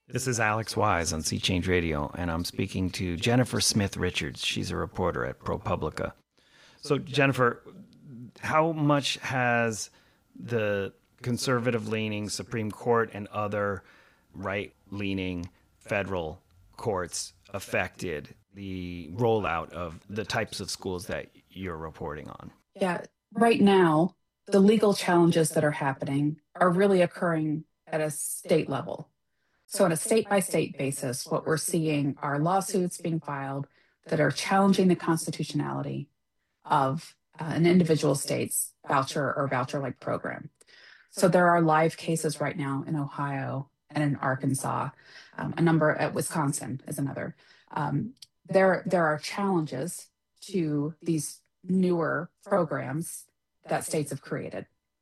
This is Alex Wise on Sea Change Radio, and I'm speaking to Jennifer Smith Richards. She's a reporter at ProPublica. So, Jennifer, how much has the conservative-leaning Supreme Court and other right-leaning federal courts affected the rollout of the types of schools that you're reporting on? Yeah, right now, the legal challenges that are happening are really occurring at a state level. So, on a state by state basis, what we're seeing are lawsuits being filed that are challenging the constitutionality of an individual state's voucher or voucher like program. So, there are live cases right now in Ohio and in Arkansas, a number at Wisconsin is another. There are challenges to these newer programs that states have created.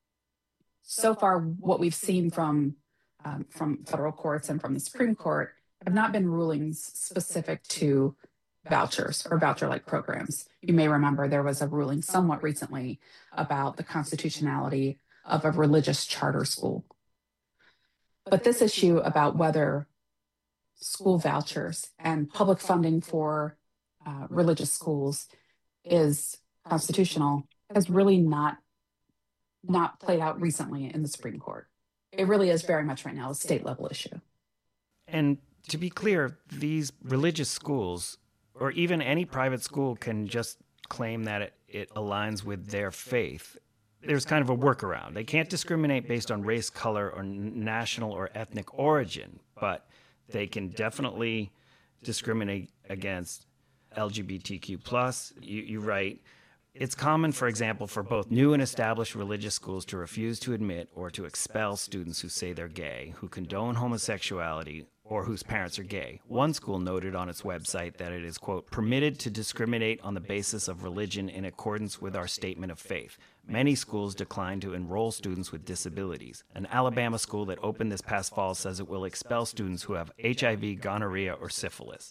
So far, what we've seen from federal courts and from the Supreme Court have not been rulings specific to vouchers or voucher-like programs. You may remember there was a ruling somewhat recently about the constitutionality of a religious charter school. But this issue about whether school vouchers and public funding for religious schools is constitutional has really not played out recently in the Supreme Court. It really is very much right now a state level issue. And to be clear, these religious schools, or even any private school, can just claim that it aligns with their faith. There's kind of a workaround. They can't discriminate based on race, color, or national or ethnic origin, but they can definitely discriminate against LGBTQ+. You write, it's common, for example, for both new and established religious schools to refuse to admit or to expel students who say they're gay, who condone homosexuality, or whose parents are gay. One school noted on its website that it is, quote, permitted to discriminate on the basis of religion in accordance with our statement of faith. Many schools decline to enroll students with disabilities. An Alabama school that opened this past fall says it will expel students who have HIV, gonorrhea, or syphilis.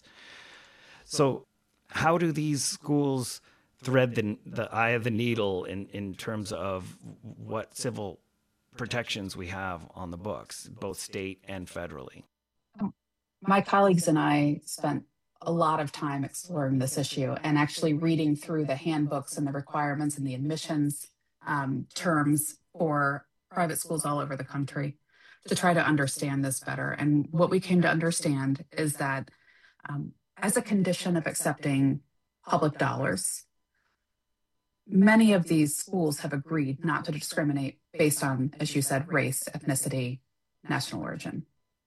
So how do these schools thread the eye of the needle in terms of what civil protections we have on the books, both state and federally? My colleagues and I spent a lot of time exploring this issue and actually reading through the handbooks and the requirements and the admissions terms for private schools all over the country to try to understand this better. And what we came to understand is that as a condition of accepting public dollars, many of these schools have agreed not to discriminate based on, as you said, race, ethnicity, national origin.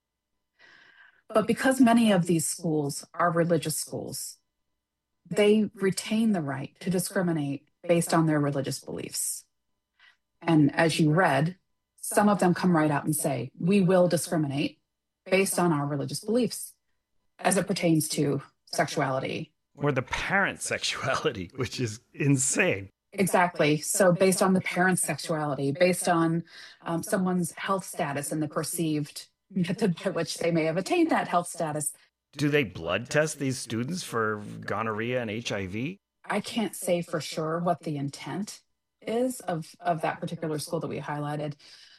But because many of these schools are religious schools, they retain the right to discriminate based on their religious beliefs. And as you read, some of them come right out and say, we will discriminate based on our religious beliefs as it pertains to sexuality. Or the parent's sexuality, which is insane. Exactly. So based on the parent's sexuality, based on someone's health status and the perceived method by which they may have attained that health status. Do they blood test these students for gonorrhea and HIV? I can't say for sure what the intent is of that particular school that we highlighted.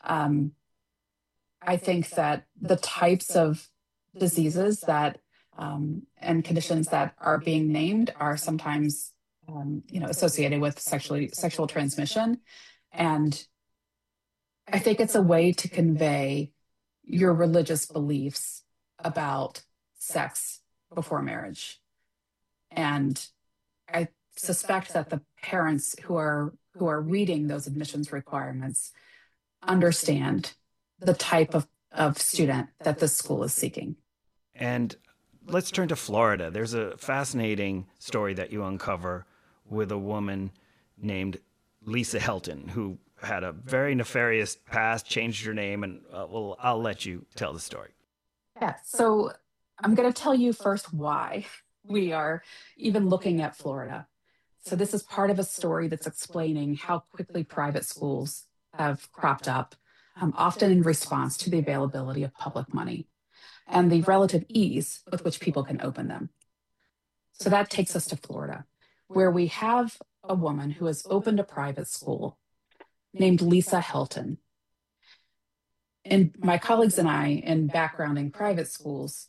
I think that the types of diseases that and conditions that are being named are sometimes associated with sexual transmission. And I think it's a way to convey your religious beliefs about sex before marriage. And I suspect that the parents who are reading those admissions requirements understand the type of student that this school is seeking. And let's turn to Florida. There's a fascinating story that you uncover with a woman named Lisa Helton, who had a very nefarious past, changed her name, and I'll let you tell the story. Yeah, so I'm going to tell you first why we are even looking at Florida. So this is part of a story that's explaining how quickly private schools have cropped up, often in response to the availability of public money and the relative ease with which people can open them. So that takes us to Florida, where we have a woman who has opened a private school named Lisa Helton. And my colleagues and I, in backgrounding private schools,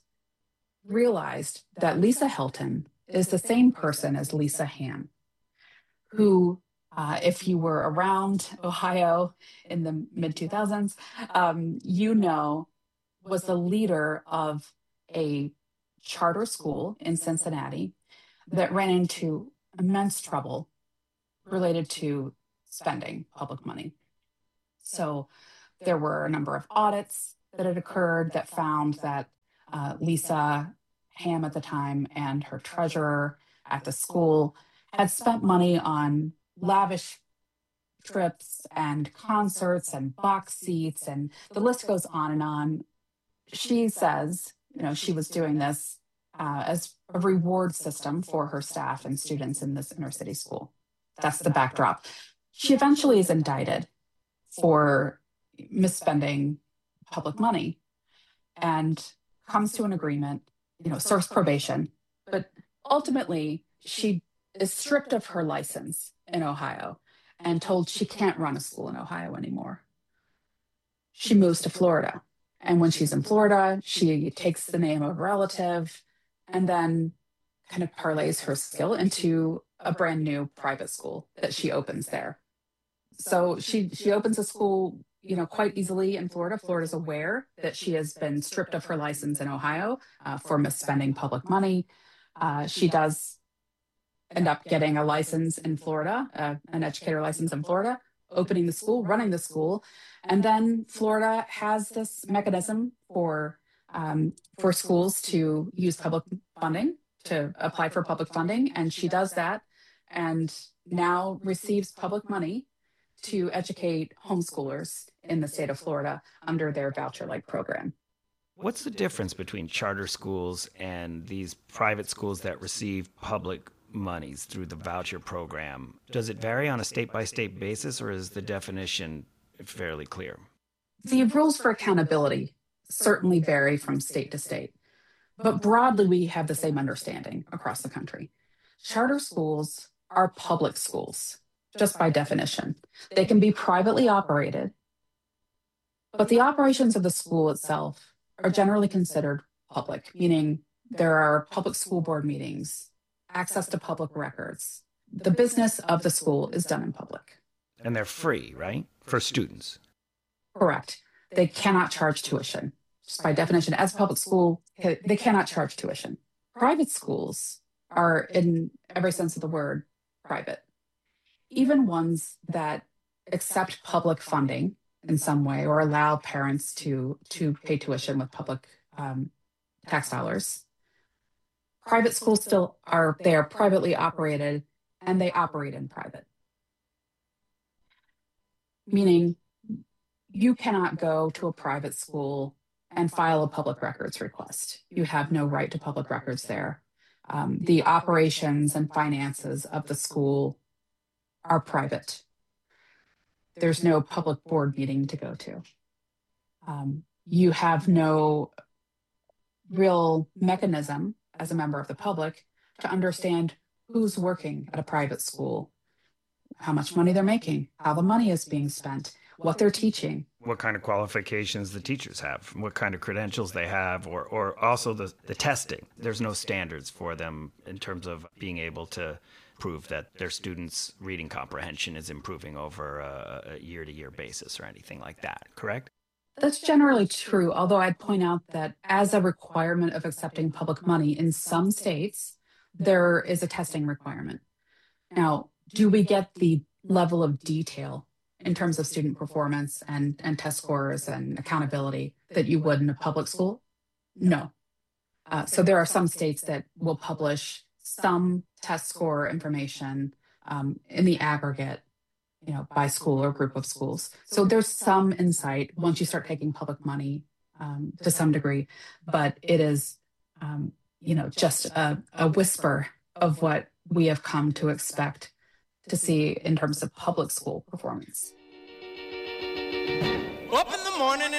realized that Lisa Helton is the same person as Lisa Ham, who, if you were around Ohio in the mid 2000s, you know, was the leader of a charter school in Cincinnati that ran into immense trouble related to spending public money. So there were a number of audits that had occurred that found that Lisa Ham at the time and her treasurer at the school had spent money on lavish trips and concerts and box seats, and the list goes on and on. She says, you know, she was doing this as a reward system for her staff and students in this inner city school. That's the backdrop. She eventually is indicted for misspending public money and comes to an agreement, you know, serves probation, but ultimately she is stripped of her license in Ohio and told she can't run a school in Ohio anymore. She moves to Florida. And when she's in Florida, she takes the name of a relative and then kind of parlays her skill into a brand new private school that she opens there. So she opens a school, you know, quite easily in Florida. Florida's aware that she has been stripped of her license in Ohio for misspending public money. She does end up getting a license in Florida, an educator license in Florida, opening the school, running the school. And then Florida has this mechanism for schools to use public funding, to apply for public funding. And she does that and now receives public money to educate homeschoolers in the state of Florida under their voucher-like program. What's the difference between charter schools and these private schools that receive public monies through the voucher program? Does it vary on a state-by-state basis, or is the definition fairly clear? The rules for accountability certainly vary from state to state, but broadly we have the same understanding across the country. Charter schools are public schools, just by definition. They can be privately operated, but the operations of the school itself are generally considered public, meaning there are public school board meetings, access to public records. The business of the school is done in public. And they're free, right? For students. Correct. They cannot charge tuition. Just by definition, as a public school, they cannot charge tuition. Private schools are, in every sense of the word, private. Even ones that accept public funding in some way or allow parents to pay tuition with public tax dollars. Private schools still are, they are privately operated and they operate in private. Meaning you cannot go to a private school and file a public records request. You have no right to public records there. The operations and finances of the school are private. There's no public board meeting to go to. You have no real mechanism as a member of the public to understand who's working at a private school, how much money they're making, how the money is being spent, what they're teaching. What kind of qualifications the teachers have, what kind of credentials they have, or also the testing. There's no standards for them in terms of being able to prove that their students' reading comprehension is improving over a year-to-year basis or anything like that, correct? That's generally true, although I'd point out that as a requirement of accepting public money in some states, there is a testing requirement. Now, do we get the level of detail in terms of student performance and test scores and accountability that you would in a public school? No. So there are some states that will publish some test score information in the aggregate, you know, by school or group of schools. So there's some insight once you start taking public money to some degree, but it is, you know, just a whisper of what we have come to expect to see in terms of public school performance. Up in the morning